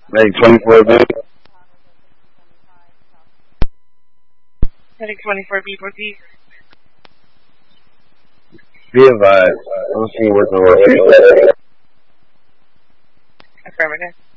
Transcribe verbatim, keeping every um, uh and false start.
Heading twenty-four B. Heading twenty-four B, proceed. Be advised, I'm seeing working with Affirmative.